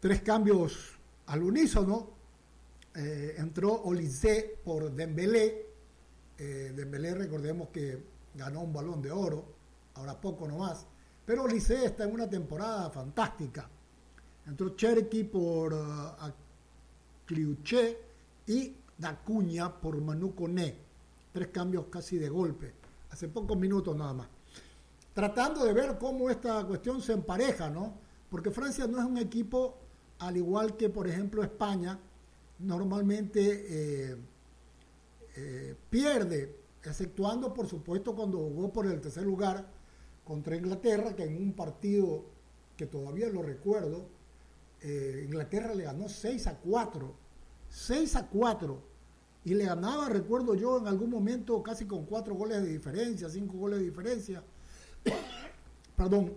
Tres cambios al unísono. Entró Olise por Dembélé. Dembélé, recordemos que ganó un Balón de Oro, ahora poco nomás, pero Olise está en una temporada fantástica. Entró Cherki por Cliuché y Dacuña por Manu Koné. Tres cambios casi de golpe, hace pocos minutos nada más. Tratando de ver cómo esta cuestión se empareja, ¿no? Porque Francia no es un equipo, al igual que por ejemplo España, normalmente pierde, exceptuando por supuesto cuando jugó por el tercer lugar contra Inglaterra, que en un partido que todavía lo recuerdo, Inglaterra le ganó 6-4, y le ganaba, recuerdo yo, en algún momento casi con 4 goles de diferencia, 5 goles de diferencia, perdón,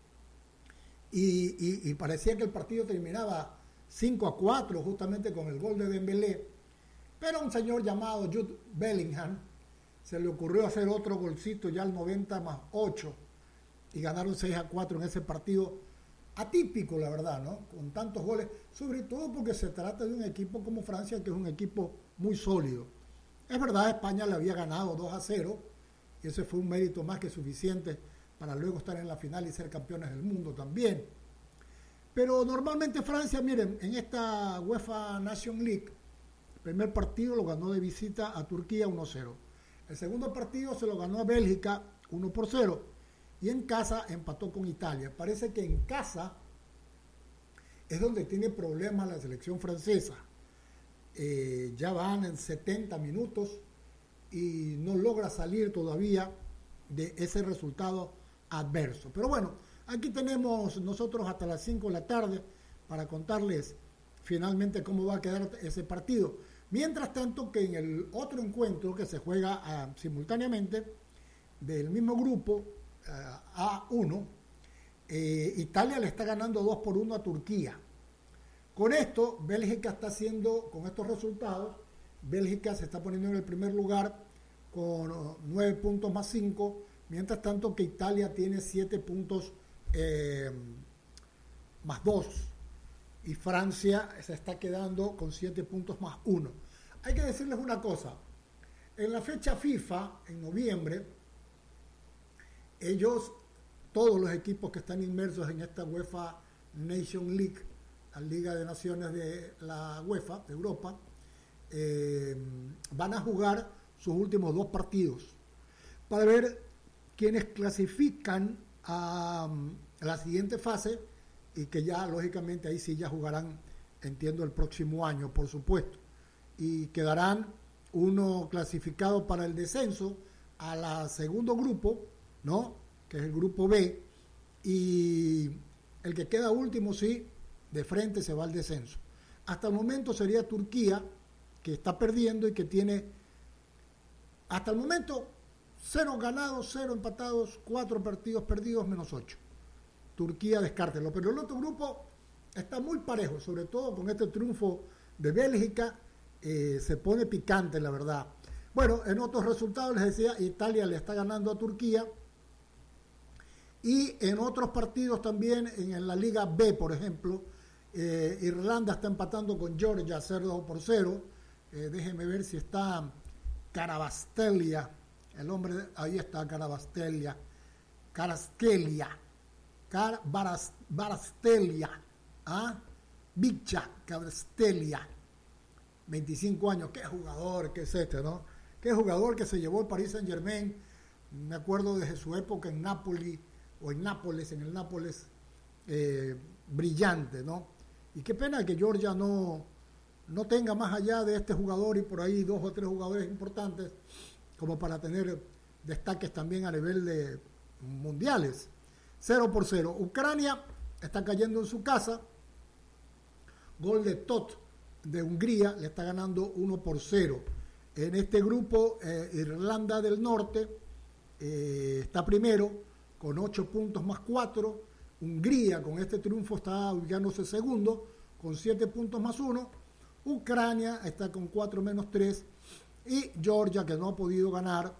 y parecía que el partido terminaba 5-4 justamente con el gol de Dembélé, pero un señor llamado Jude Bellingham se le ocurrió hacer otro golcito ya al 90+8 y ganaron 6-4 en ese partido atípico, la verdad, ¿no? Con tantos goles, sobre todo porque se trata de un equipo como Francia, que es un equipo muy sólido. Es verdad, España le había ganado 2-0 y ese fue un mérito más que suficiente para luego estar en la final y ser campeones del mundo también. Pero normalmente Francia, miren, en esta UEFA Nation League, el primer partido lo ganó de visita a Turquía 1-0. El segundo partido se lo ganó a Bélgica 1-0. Y en casa empató con Italia. Parece que en casa es donde tiene problemas la selección francesa. Ya van en 70 minutos y no logra salir todavía de ese resultado adverso. Pero bueno, aquí tenemos nosotros hasta las 5 de la tarde para contarles finalmente cómo va a quedar ese partido. Mientras tanto que en el otro encuentro que se juega simultáneamente del mismo grupo, A1, Italia le está ganando 2-1 a Turquía. Con esto, Bélgica está haciendo, con estos resultados, Bélgica se está poniendo en el primer lugar con 9 puntos más 5, mientras tanto que Italia tiene 7 puntos más 2 y Francia se está quedando con 7 puntos más 1. Hay que decirles una cosa, en la fecha FIFA, en noviembre, ellos, todos los equipos que están inmersos en esta UEFA Nation League, la Liga de Naciones de la UEFA, de Europa, van a jugar sus últimos 2 partidos para ver quiénes clasifican a la siguiente fase y que ya lógicamente ahí sí ya jugarán, entiendo, el próximo año, por supuesto, y quedarán uno clasificado para el descenso a la segundo grupo, ¿no? Que es el grupo B, y el que queda último sí, de frente se va al descenso. Hasta el momento sería Turquía, que está perdiendo y que tiene hasta el momento 0 ganados, 0 empatados, 4 partidos perdidos, menos 8. Turquía, descártelo. Pero el otro grupo está muy parejo, sobre todo con este triunfo de Bélgica, se pone picante, la verdad. Bueno, en otros resultados les decía, Italia le está ganando a Turquía, y en otros partidos también, en la Liga B, por ejemplo, Irlanda está empatando con Georgia 0-0. Déjenme ver si está Carabastelia, el hombre, ahí está Carabastelia, Barastelia, Bicha Carabastelia, 25 años, qué jugador que es este, ¿no? Qué jugador que se llevó el Paris Saint-Germain, me acuerdo desde su época en Nápoles, en el Nápoles, brillante, ¿no? Y qué pena que Georgia no tenga más allá de este jugador y por ahí 2 o 3 jugadores importantes como para tener destaques también a nivel de mundiales. 0-0. Ucrania está cayendo en su casa. Gol de Tot de Hungría, le está ganando 1-0. En este grupo, Irlanda del Norte está primero con 8 puntos más 4. Hungría con este triunfo está ubicándose segundo con 7 puntos más 1. Ucrania está con 4 menos 3. Y Georgia, que no ha podido ganar,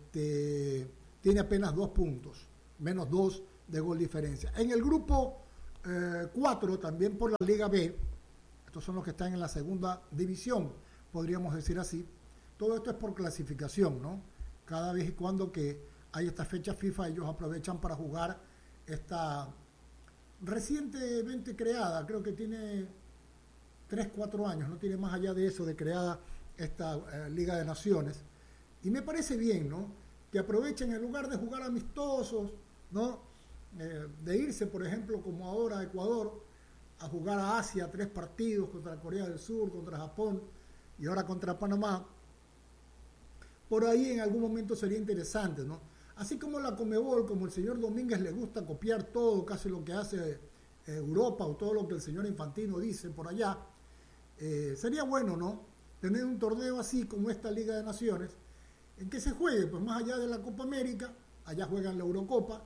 tiene apenas 2 puntos, menos 2 de gol diferencia. En el grupo 4 también por la Liga B. Estos son los que están en la segunda división, podríamos decir así. Todo esto es por clasificación, ¿no? Cada vez y cuando que hay esta fecha FIFA, ellos aprovechan para jugar esta recientemente creada, creo que tiene 3, 4 años, no tiene más allá de eso de creada esta Liga de Naciones. Y me parece bien, ¿no? Que aprovechen en lugar de jugar amistosos, ¿no? De irse, por ejemplo, como ahora a Ecuador, a jugar a Asia 3 partidos contra Corea del Sur, contra Japón y ahora contra Panamá. Por ahí en algún momento sería interesante, ¿no? Así como la Conmebol, como el señor Domínguez le gusta copiar todo, casi lo que hace Europa o todo lo que el señor Infantino dice por allá, sería bueno, ¿no? Tener un torneo así como esta Liga de Naciones, en que se juegue, pues más allá de la Copa América, allá juegan la Eurocopa,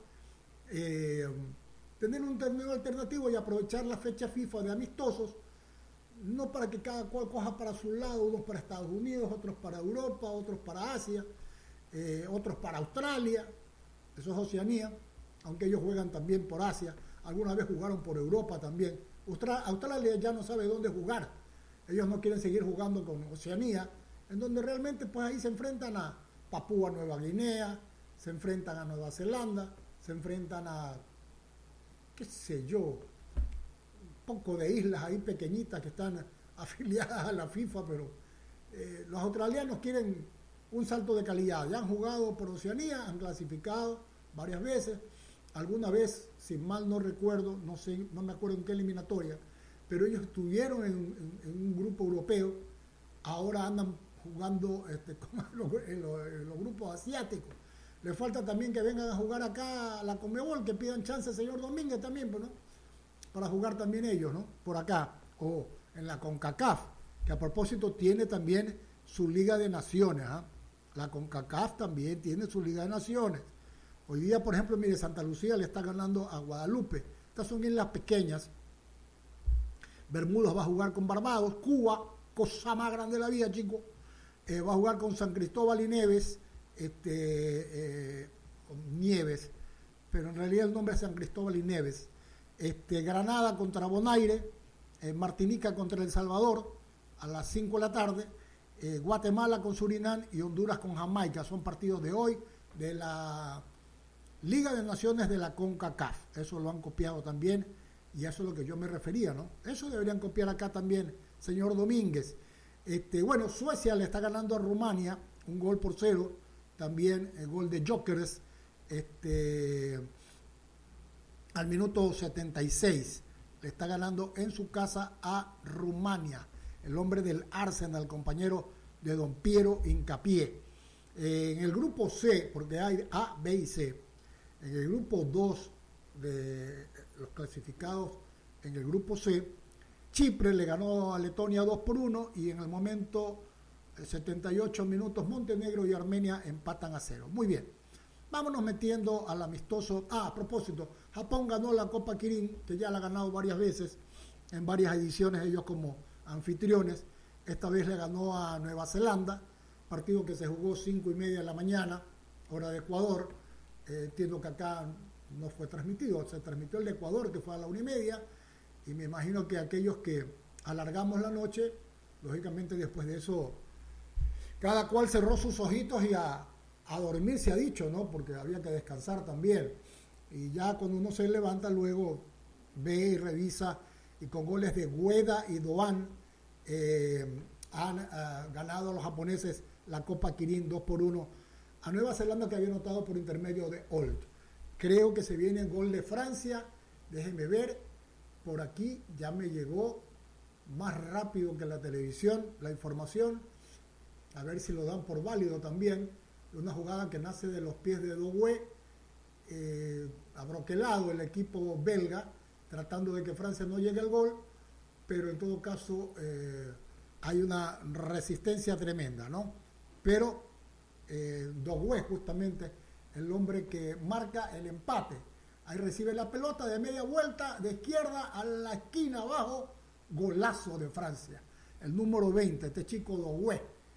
tener un torneo alternativo y aprovechar la fecha FIFA de amistosos, no para que cada cual coja para su lado, unos para Estados Unidos, otros para Europa, otros para Asia, otros para Australia, eso es Oceanía, aunque ellos juegan también por Asia, alguna vez jugaron por Europa también. Australia ya no sabe dónde jugar, ellos no quieren seguir jugando con Oceanía, en donde realmente pues ahí se enfrentan a Papúa Nueva Guinea, se enfrentan a Nueva Zelanda, se enfrentan a, qué sé yo, un poco de islas ahí pequeñitas que están afiliadas a la FIFA, pero los australianos quieren un salto de calidad. Ya han jugado por Oceanía, han clasificado varias veces, alguna vez, si mal no recuerdo, no sé, no me acuerdo en qué eliminatoria, pero ellos estuvieron en un grupo europeo, ahora andan jugando en los grupos asiáticos. Le falta también que vengan a jugar acá a la Conmebol, que pidan chance al señor Domínguez también, pues, ¿no? Para jugar también ellos, ¿no? Por acá, o en la CONCACAF, que a propósito tiene también su Liga de Naciones, ¿eh? La CONCACAF también tiene su Liga de Naciones. Hoy día, por ejemplo, mire, Santa Lucía le está ganando a Guadalupe. Estas son islas pequeñas. Bermudas va a jugar con Barbados. Cuba, cosa más grande de la vida, chicos, va a jugar con San Cristóbal y Nieves, Nieves, pero en realidad el nombre es San Cristóbal y Nieves. Granada contra Bonaire, Martinica contra El Salvador a las 5 de la tarde, Guatemala con Surinam y Honduras con Jamaica. Son partidos de hoy de la Liga de Naciones de la CONCACAF. Eso lo han copiado también y eso es lo que yo me refería, ¿no? Eso deberían copiar acá también, señor Domínguez. Bueno, Suecia le está ganando a Rumania 1-0, también el gol de Jokers, al minuto 76, le está ganando en su casa a Rumania, el hombre del Arsenal, compañero de don Piero Hincapié. En el grupo C, porque hay A, B y C, en el grupo 2 de los clasificados en el grupo C, Chipre le ganó a Letonia 2-1 y en el momento 78 minutos Montenegro y Armenia empatan a 0. Muy bien, vámonos metiendo al amistoso. A propósito, Japón ganó la Copa Kirin, que ya la ha ganado varias veces, en varias ediciones, ellos como anfitriones. Esta vez le ganó a Nueva Zelanda, partido que se jugó 5:30 de la mañana, hora de Ecuador. Entiendo que acá no fue transmitido, se transmitió el de Ecuador, que fue a la 1:30, y me imagino que aquellos que alargamos la noche, lógicamente después de eso, cada cual cerró sus ojitos y a dormir, se ha dicho, ¿no? Porque había que descansar también. Y ya cuando uno se levanta, luego ve y revisa, y con goles de Ueda y Doan han ganado los japoneses la Copa Kirin 2-1 a Nueva Zelanda, que había anotado por intermedio de Old. Creo que se viene el gol de Francia. Déjenme ver, por aquí ya me llegó más rápido que la televisión la información, a ver si lo dan por válido también. Una jugada que nace de los pies de Doué, abroquelado el equipo belga, tratando de que Francia no llegue al gol, pero en todo caso hay una resistencia tremenda, ¿no? Pero Doué, justamente el hombre que marca el empate, ahí recibe la pelota de media vuelta de izquierda a la esquina abajo, golazo de Francia, el número 20, este chico Doué,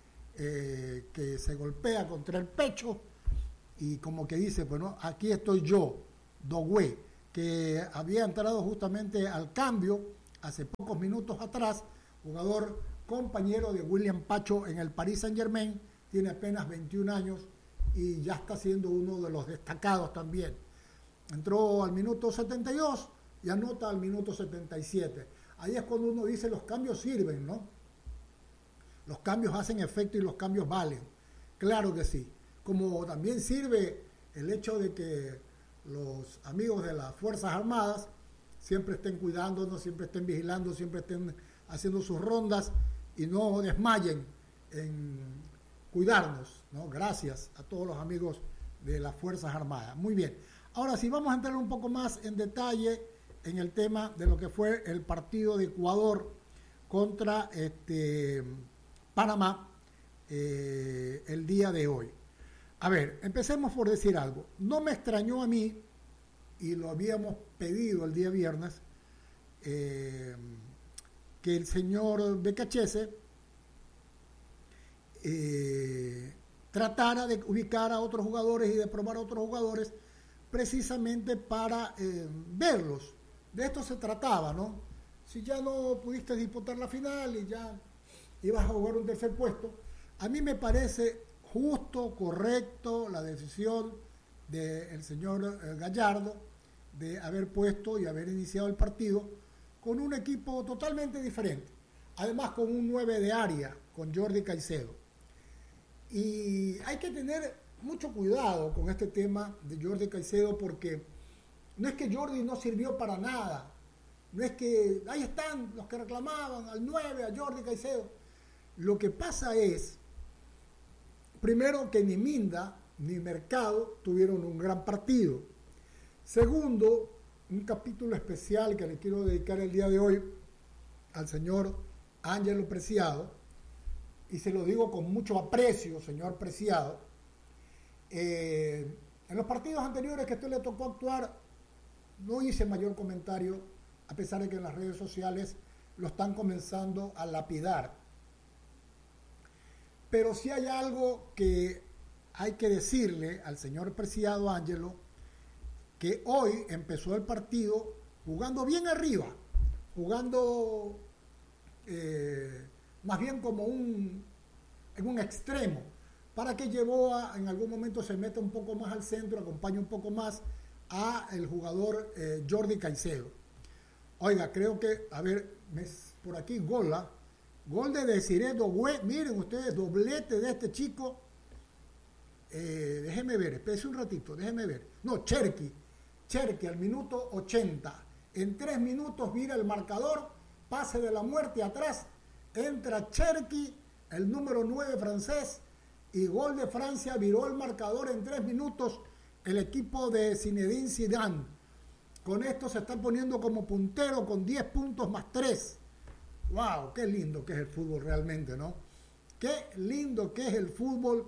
que se golpea contra el pecho y como que dice, bueno, aquí estoy yo, Doué, que había entrado justamente al cambio hace pocos minutos atrás, jugador compañero de William Pacho en el Paris Saint-Germain, tiene apenas 21 años y ya está siendo uno de los destacados también. Entró al minuto 72 y anota al minuto 77. Ahí es cuando uno dice los cambios sirven, ¿no? Los cambios hacen efecto y los cambios valen. Claro que sí. Como también sirve el hecho de que los amigos de las Fuerzas Armadas siempre estén cuidándonos, siempre estén vigilando, siempre estén haciendo sus rondas y no desmayen en cuidarnos, ¿no? Gracias a todos los amigos de las Fuerzas Armadas. Muy bien. Ahora sí, vamos a entrar un poco más en detalle en el tema de lo que fue el partido de Ecuador contra Panamá el día de hoy. A ver, empecemos por decir algo. No me extrañó a mí, y lo habíamos pedido el día viernes, que el señor Becachese tratara de ubicar a otros jugadores y de probar a otros jugadores precisamente para verlos. De esto se trataba, ¿no? Si ya no pudiste disputar la final y ya ibas a jugar un tercer puesto, a mí me parece justo, correcto la decisión del señor Gallardo de haber puesto y haber iniciado el partido con un equipo totalmente diferente. Además con un 9 de área, con Jordi Caicedo. Y hay que tener mucho cuidado con este tema de Jordi Caicedo porque no es que Jordi no sirvió para nada. No es que ahí están los que reclamaban al 9, a Jordi Caicedo. Lo que pasa es, primero, que ni Minda ni Mercado tuvieron un gran partido. Segundo, un capítulo especial que le quiero dedicar el día de hoy al señor Ángelo Preciado, y se lo digo con mucho aprecio, señor Preciado. En los partidos anteriores que a usted le tocó actuar, no hice mayor comentario, a pesar de que en las redes sociales lo están comenzando a lapidar. Pero sí hay algo que hay que decirle al señor Preciado Ángelo, que hoy empezó el partido jugando bien arriba, jugando más bien como en un extremo, para que llevó en algún momento se meta un poco más al centro, acompañe un poco más a el jugador Jordi Caicedo. Oiga, creo que, a ver, por aquí gol de Desiré Doué, miren ustedes, doblete de este chico, déjeme ver, espérese un ratito, déjeme ver, no, Cherki al minuto 80, en 3 minutos vira el marcador, pase de la muerte atrás, entra Cherki, el número 9 francés, y gol de Francia, viró el marcador en 3 minutos el equipo de Zinedine Zidane. Con esto se está poniendo como puntero con 10 puntos más 3. ¡Wow! ¡Qué lindo que es el fútbol realmente!, ¿no? ¡Qué lindo que es el fútbol!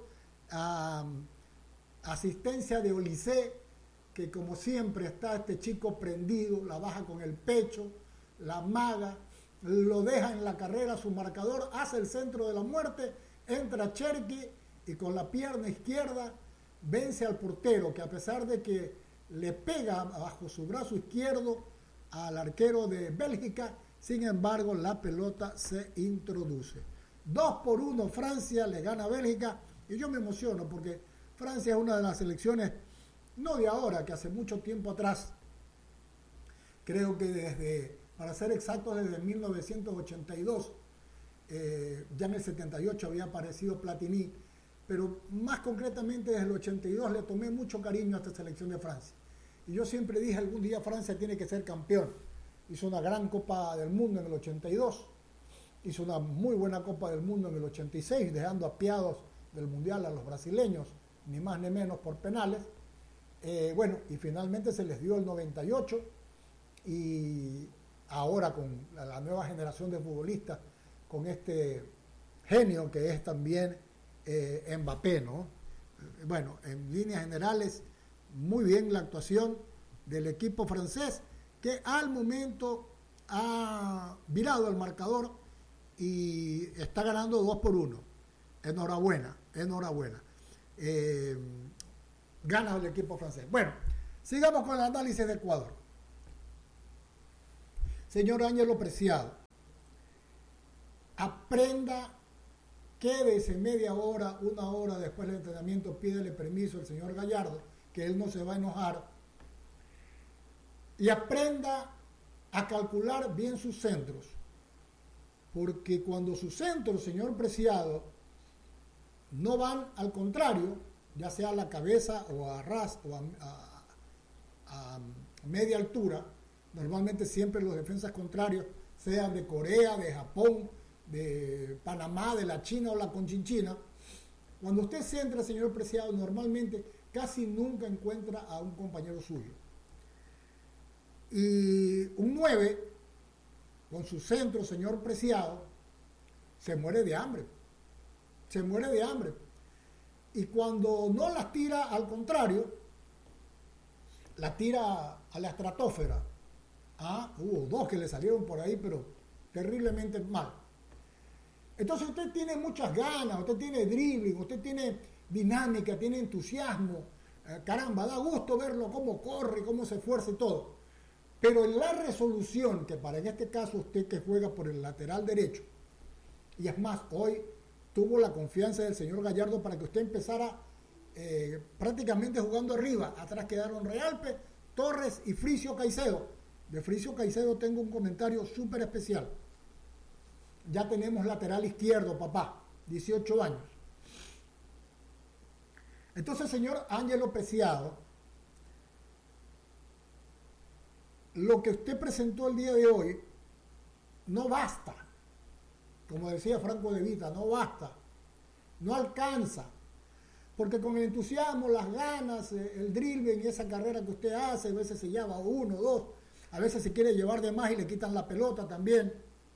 Asistencia de Olise, que como siempre está este chico prendido, la baja con el pecho, la maga, lo deja en la carrera su marcador, hace el centro de la muerte, entra Cherki y con la pierna izquierda vence al portero, que a pesar de que le pega bajo su brazo izquierdo al arquero de Bélgica, sin embargo la pelota se introduce. 2-1 Francia le gana a Bélgica, y yo me emociono porque Francia es una de las selecciones, no de ahora, que hace mucho tiempo atrás, creo que para ser exactos, desde 1982, ya en el 78 había aparecido Platini, pero más concretamente desde el 82 le tomé mucho cariño a esta selección de Francia. Y yo siempre dije, algún día Francia tiene que ser campeón. Hizo una gran Copa del Mundo en el 82, hizo una muy buena Copa del Mundo en el 86, dejando apiados del Mundial a los brasileños, ni más ni menos por penales. Bueno, y finalmente se les dio el 98, y ahora con la nueva generación de futbolistas, con este genio que es también Mbappé, ¿no? Bueno, en líneas generales, muy bien la actuación del equipo francés, que al momento ha virado el marcador y está ganando 2-1. Enhorabuena. Gana el equipo francés. Bueno, sigamos con el análisis de Ecuador. señor Ángelo Preciado, aprenda, quédese media hora, una hora después del entrenamiento, pídele permiso al señor Gallardo, que él no se va a enojar, y aprenda a calcular bien sus centros, porque cuando sus centros, señor Preciado, no van al contrario, ya sea a la cabeza o a ras o a media altura, normalmente siempre los defensas contrarios, sean de Corea, de Japón, de Panamá, de la China o la Conchinchina, cuando usted centra, señor Preciado, normalmente casi nunca encuentra a un compañero suyo. Y un 9, con su centro, señor Preciado, se muere de hambre. Se muere de hambre. Y cuando no las tira al contrario, la tira a la estratosfera. Hubo 2 que le salieron por ahí, pero terriblemente mal. Entonces usted tiene muchas ganas, usted tiene dribbling, usted tiene dinámica, tiene entusiasmo. Caramba, da gusto verlo cómo corre, cómo se esfuerza y todo. Pero en la resolución, que para en este caso usted que juega por el lateral derecho, y es más, hoy tuvo la confianza del señor Gallardo para que usted empezara prácticamente jugando arriba. Atrás quedaron Realpe, Torres y Fricio Caicedo. De Fricio Caicedo tengo un comentario súper especial. Ya tenemos lateral izquierdo, papá, 18 años. Entonces, señor Ángelo Preciado, lo que usted presentó el día de hoy no basta. Como decía Franco De Vita, no basta, no alcanza. Porque con el entusiasmo, las ganas, el dribbling y esa carrera que usted hace, a veces se lleva 1, 2, a veces se quiere llevar de más y le quitan la pelota también.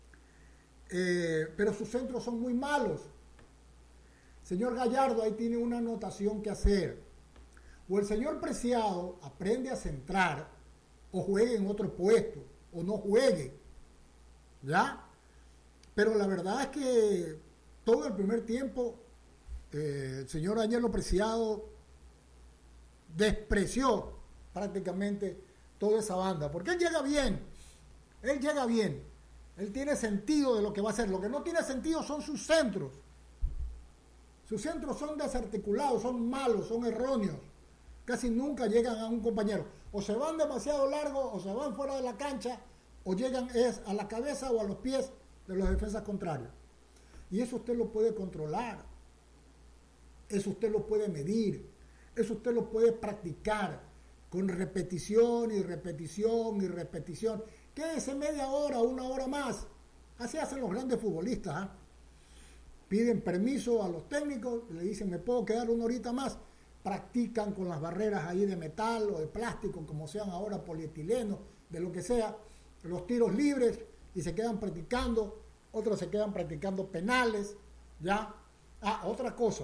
Pero sus centros son muy malos. Señor Gallardo, ahí tiene una anotación que hacer. O el señor Preciado aprende a centrar, o juegue en otro puesto, o no juegue. ¿Ya? Pero la verdad es que todo el primer tiempo, el señor Ángelo Preciado despreció prácticamente toda esa banda, porque él llega bien, él tiene sentido de lo que va a hacer. Lo que no tiene sentido son sus centros. Sus centros son desarticulados, son malos, son erróneos. Casi nunca llegan a un compañero. O se van demasiado largos, o se van fuera de la cancha, o llegan a la cabeza o a los pies de los defensas contrarios. Y eso usted lo puede controlar. Eso usted lo puede medir. Eso usted lo puede practicar con repetición y repetición y repetición. Quédese media hora, 1 hora más. Así hacen los grandes futbolistas. Piden permiso a los técnicos, le dicen, ¿me puedo quedar 1 horita más? Practican con las barreras ahí de metal o de plástico, como sean ahora, polietileno, de lo que sea, los tiros libres, y se quedan practicando. Otros se quedan practicando penales, ¿ya? Otra cosa,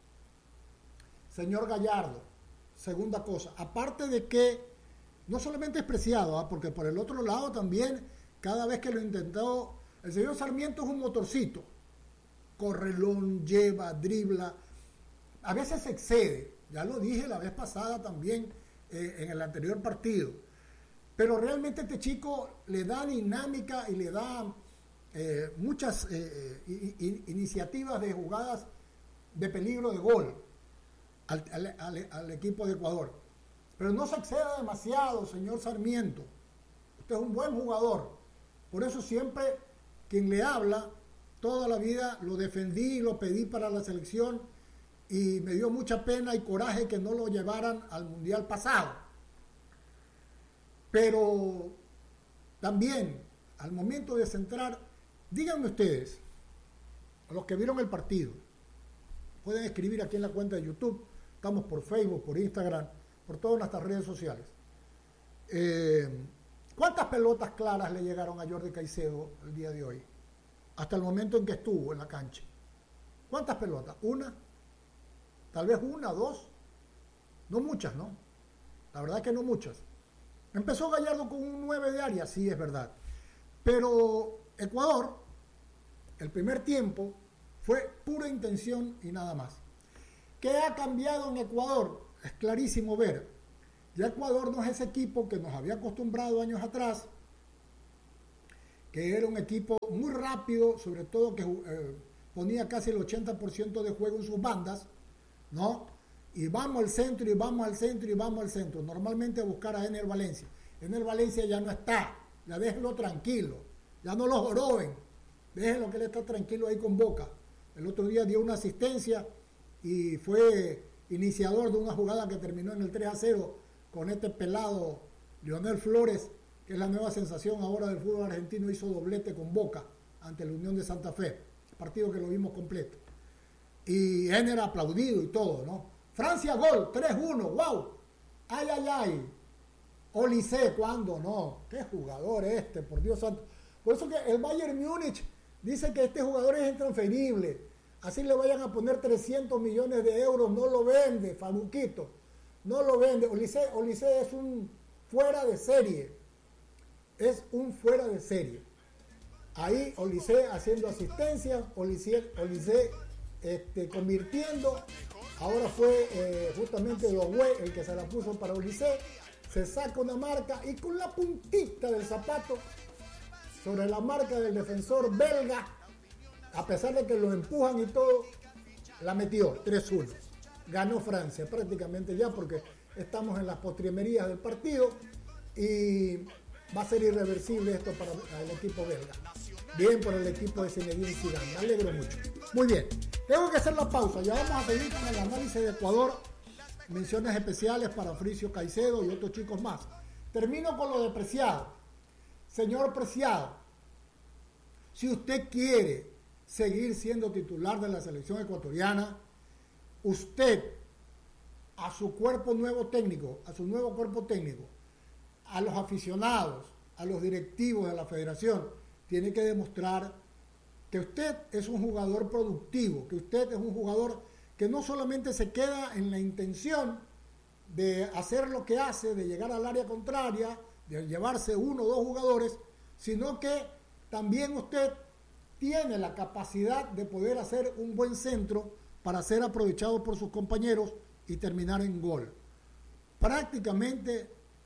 señor Gallardo, segunda cosa, aparte de que no solamente es Preciado, porque por el otro lado también, cada vez que lo intentó, el señor Sarmiento es un motorcito, correlón, lleva, dribla, a veces se excede, ya lo dije la vez pasada también en el anterior partido, pero realmente este chico le da dinámica y le da muchas iniciativas de jugadas de peligro de gol al equipo de Ecuador. Pero no se exceda demasiado, señor Sarmiento. Usted es un buen jugador. Por eso siempre quien le habla, toda la vida lo defendí y lo pedí para la selección, y me dio mucha pena y coraje que no lo llevaran al Mundial pasado. Pero también, al momento de centrar, díganme ustedes, los que vieron el partido, pueden escribir aquí en la cuenta de YouTube, estamos por Facebook, por Instagram, por todas nuestras redes sociales. ¿Cuántas pelotas claras le llegaron a Jordi Caicedo el día de hoy? Hasta el momento en que estuvo en la cancha. ¿Cuántas pelotas? ¿1? Tal vez 1, 2. No muchas, ¿no? La verdad es que no muchas. Empezó Gallardo con un 9 de área, sí, es verdad. Pero Ecuador, el primer tiempo, fue pura intención y nada más. ¿Qué ha cambiado en Ecuador? Es clarísimo ver. Ya Ecuador no es ese equipo que nos había acostumbrado años atrás, que era un equipo muy rápido, sobre todo que ponía casi el 80% de juego en sus bandas, ¿no? Y vamos al centro, y vamos al centro, y vamos al centro. Normalmente a buscar a Ener Valencia. Ener Valencia ya no está, ya déjenlo tranquilo, ya no lo joroben, déjenlo que él está tranquilo ahí con Boca. El otro día dio una asistencia y fue iniciador de una jugada que terminó en el 3-0 con este pelado Lionel Flores, que es la nueva sensación ahora del fútbol argentino. Hizo doblete con Boca ante la Unión de Santa Fe, partido que lo vimos completo. Y Ener aplaudido y todo, ¿no? Francia gol, 3-1, wow. Ay, ay, ay. Olise, ¿cuándo no? Qué jugador este, por Dios santo. Por eso que el Bayern Múnich dice que este jugador es intransferible. Así le vayan a poner 300 millones de euros, no lo vende, Fabuquito. No lo vende. Olise es un fuera de serie. Es un fuera de serie. Ahí Olise haciendo asistencias, Olise convirtiendo. Ahora fue justamente Doué el que se la puso para Olise. Se saca una marca y con la puntita del zapato sobre la marca del defensor belga, a pesar de que lo empujan y todo, la metió 3-1. Ganó Francia prácticamente ya, porque estamos en las postrimerías del partido y va a ser irreversible esto para el equipo belga. Bien por el equipo de Zinedine Zidane, me alegro mucho. Muy bien, tengo que hacer la pausa, ya vamos a seguir con el análisis de Ecuador. Menciones especiales para Fricio Caicedo y otros chicos más. Termino con lo de Preciado. Señor Preciado, si usted quiere seguir siendo titular de la selección ecuatoriana, usted a su cuerpo nuevo técnico, a su nuevo cuerpo técnico, a los aficionados, a los directivos de la federación, tiene que demostrar que usted es un jugador productivo, que usted es un jugador que no solamente se queda en la intención de hacer lo que hace, de llegar al área contraria, de llevarse uno o dos jugadores, sino que también usted tiene la capacidad de poder hacer un buen centro para ser aprovechado por sus compañeros y terminar en gol. Prácticamente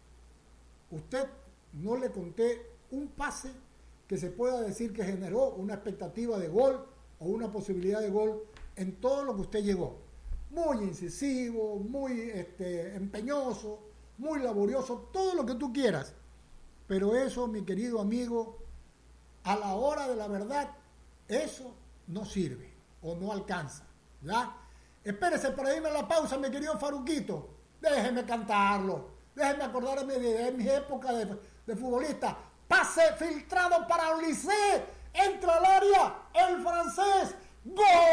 usted no le conté un pase que se pueda decir que generó una expectativa de gol o una posibilidad de gol en todo lo que usted llegó. Muy incisivo, muy empeñoso, muy laborioso, todo lo que tú quieras. Pero eso, mi querido amigo, a la hora de la verdad, eso no sirve o no alcanza, ¿ya? Espérese para irme a la pausa, mi querido Faruquito. Déjeme cantarlo, déjeme acordarme de mi época de futbolista. Pase filtrado para Olise, entra al área, el francés, ¡gol!